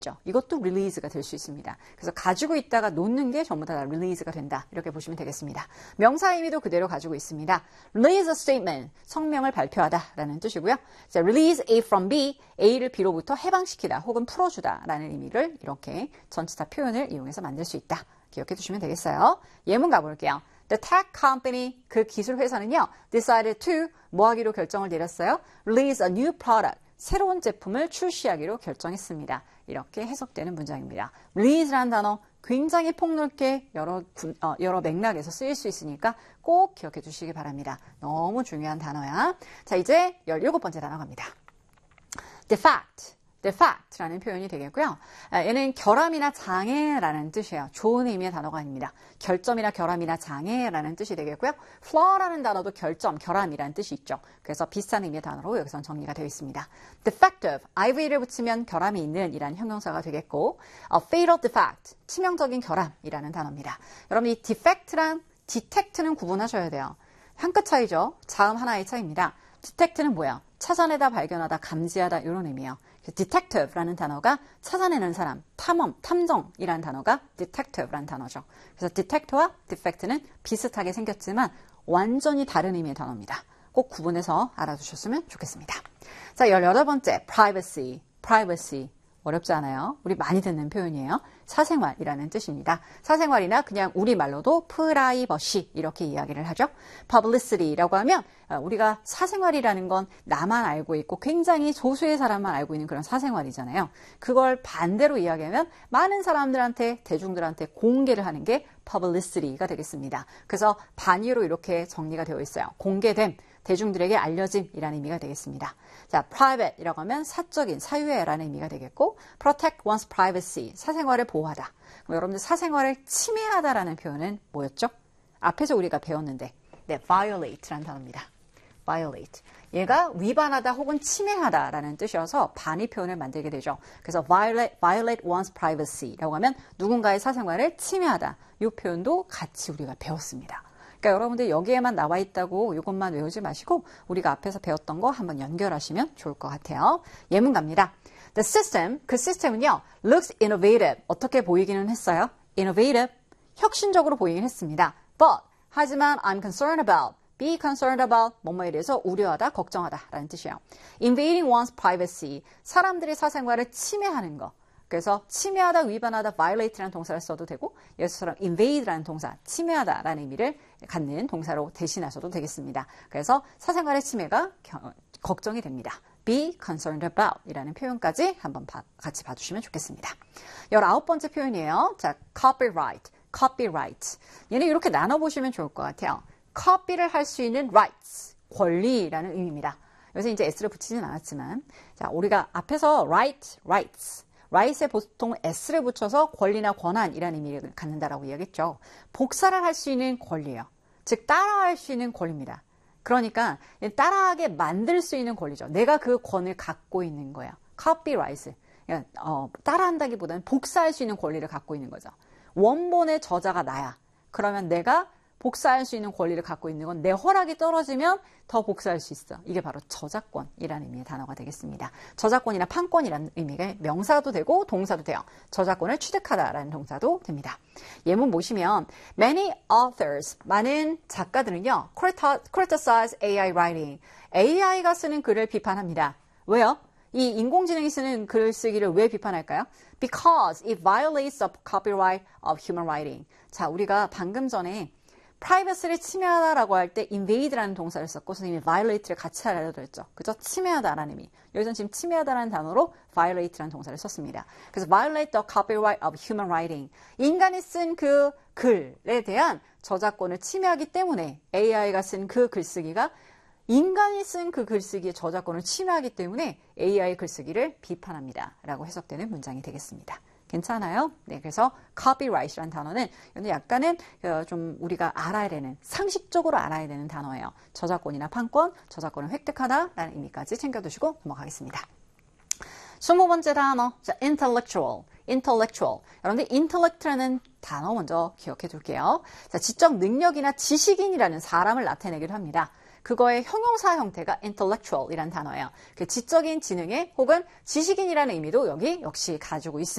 이것도 release가 될 수 있습니다. 그래서 가지고 있다가 놓는 게 전부 다 release가 된다. 이렇게 보시면 되겠습니다. 명사 의미도 그대로 가지고 있습니다. release a statement, 성명을 발표하다라는 뜻이고요. 자, release A from B, A를 B로부터 해방시키다 혹은 풀어주다라는 의미를 이렇게 전치사 표현을 이용해서 만들 수 있다. 기억해 두시면 되겠어요. 예문 가볼게요. The tech company, 그 기술 회사는요, decided to 뭐 하기로 결정을 내렸어요? Release a new product, 새로운 제품을 출시하기로 결정했습니다. 이렇게 해석되는 문장입니다. release라는 단어 굉장히 폭넓게 여러 맥락에서 쓰일 수 있으니까 꼭 기억해 주시기 바랍니다. 너무 중요한 단어야. 자, 이제 17번째 단어 갑니다. defect라는 표현이 되겠고요. 얘는 결함이나 장애라는 뜻이에요. 좋은 의미의 단어가 아닙니다. 결점이나 결함이나 장애라는 뜻이 되겠고요. flaw라는 단어도 결점, 결함이라는 뜻이 있죠. 그래서 비슷한 의미의 단어로 여기서 정리가 되어 있습니다. defective, iv를 붙이면 결함이 있는 이란 형용사가 되겠고 fatal defect, 치명적인 결함이라는 단어입니다. 여러분 이 defect랑 detect는 구분하셔야 돼요. 한 끗 차이죠. 자음 하나의 차이입니다. detect는 뭐야? 찾아내다, 발견하다, 감지하다 이런 의미예요. detective라는 단어가 찾아내는 사람, 탐험, 탐정이라는 단어가 detective라는 단어죠. 그래서 detect와 defect는 비슷하게 생겼지만 완전히 다른 의미의 단어입니다. 꼭 구분해서 알아두셨으면 좋겠습니다. 자, 18번째, privacy. 어렵지 않아요? 우리 많이 듣는 표현이에요. 사생활이라는 뜻입니다. 사생활이나 그냥 우리말로도 프라이버시 이렇게 이야기를 하죠. publicity라고 하면 우리가 사생활이라는 건 나만 알고 있고 굉장히 소수의 사람만 알고 있는 그런 사생활이잖아요. 그걸 반대로 이야기하면 많은 사람들한테, 대중들한테 공개를 하는 게 publicity가 되겠습니다. 그래서 반의로 이렇게 정리가 되어 있어요. 공개됨, 대중들에게 알려짐이라는 의미가 되겠습니다. 자, private이라고 하면 사적인, 사유의라는 의미가 되겠고 protect one's privacy, 사생활을 보호하다. 그럼 여러분들 사생활을 침해하다라는 표현은 뭐였죠? 앞에서 우리가 배웠는데 네, violate라는 단어입니다. violate. 얘가 위반하다 혹은 침해하다라는 뜻이어서 반의 표현을 만들게 되죠. 그래서 violate one's privacy라고 하면 누군가의 사생활을 침해하다. 이 표현도 같이 우리가 배웠습니다. 그러니까 여러분들 여기에만 나와 있다고 이것만 외우지 마시고 우리가 앞에서 배웠던 거 한번 연결하시면 좋을 것 같아요. 예문 갑니다. The system, 그 시스템은요, looks innovative. 어떻게 보이기는 했어요? innovative, 혁신적으로 보이긴 했습니다. But, 하지만 I'm concerned about, be concerned about, 뭐뭐에 대해서 우려하다, 걱정하다 라는 뜻이에요. Invading one's privacy, 사람들의 사생활을 침해하는 거. 그래서 침해하다, 위반하다, violate라는 동사를 써도 되고 예수처럼 invade라는 동사, 침해하다라는 의미를 갖는 동사로 대신하셔도 되겠습니다. 그래서 사생활의 침해가 걱정이 됩니다. be concerned about 이라는 표현까지 한번 같이 봐주시면 좋겠습니다. 19번째 표현이에요. 자, copyright. 얘는 이렇게 나눠보시면 좋을 것 같아요. copy를 할 수 있는 rights, 권리라는 의미입니다. 여기서 이제 s를 붙이진 않았지만 자, 우리가 앞에서 rights에 보통 s를 붙여서 권리나 권한이라는 의미를 갖는다라고 이야기했죠. 복사를 할 수 있는 권리예요. 즉 따라할 수 있는 권리입니다. 그러니까 따라하게 만들 수 있는 권리죠. 내가 그 권을 갖고 있는 거예요. copyright. 따라한다기보다는 복사할 수 있는 권리를 갖고 있는 거죠. 원본의 저자가 나야. 그러면 내가 복사할 수 있는 권리를 갖고 있는 건 내 허락이 떨어지면 더 복사할 수 있어. 이게 바로 저작권이라는 의미의 단어가 되겠습니다. 저작권이나 판권이라는 의미가 명사도 되고 동사도 돼요. 저작권을 취득하다라는 동사도 됩니다. 예문 보시면 many authors, 많은 작가들은요. criticize AI writing. AI가 쓰는 글을 비판합니다. 왜요? 이 인공지능이 쓰는 글쓰기를 왜 비판할까요? Because it violates the copyright of human writing. 자, 우리가 방금 전에 privacy를 침해하다라고 할 때 invade라는 동사를 썼고 선생님이 violate를 같이 하려고 했죠. 그죠? 침해하다라는 의미. 여기서는 지금 침해하다라는 단어로 violate라는 동사를 썼습니다. 그래서 violate the copyright of human writing. 인간이 쓴 그 글에 대한 저작권을 침해하기 때문에 AI가 쓴 그 글쓰기가 인간이 쓴 그 글쓰기의 저작권을 침해하기 때문에 AI 글쓰기를 비판합니다. 라고 해석되는 문장이 되겠습니다. 괜찮아요? 네, 그래서 copyright이라는 단어는 약간은 좀 우리가 알아야 되는, 상식적으로 알아야 되는 단어예요. 저작권이나 판권, 저작권을 획득하다라는 의미까지 챙겨두시고 넘어가겠습니다. 20번째 단어, 자, intellectual. 여러분들 intellect라는 단어 먼저 기억해 둘게요. 자, 지적 능력이나 지식인이라는 사람을 나타내기도 합니다. 그거의 형용사 형태가 intellectual이라는 단어예요. 그 지적인 지능의 혹은 지식인이라는 의미도 여기 역시 가지고 있습니다.